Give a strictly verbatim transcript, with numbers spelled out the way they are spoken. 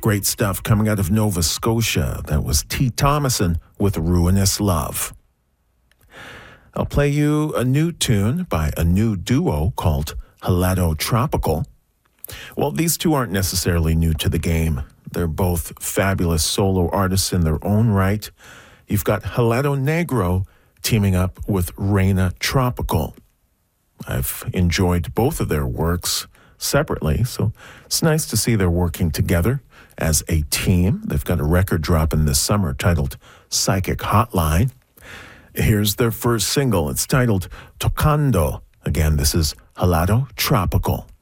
Great stuff coming out of Nova Scotia. That was T. Thomason with Ruinous Love. I'll play you a new tune by a new duo called Helado Tropical. Well, these two aren't necessarily new to the game. They're both fabulous solo artists in their own right. You've got Helado Negro teaming up with Reina Tropical. I've enjoyed both of their works separately, so it's nice to see they're working together as a team. They've got a record dropping this summer titled Psychic Hotline. Here's their first single. It's titled Tocando. Again, this is Helado Tropical.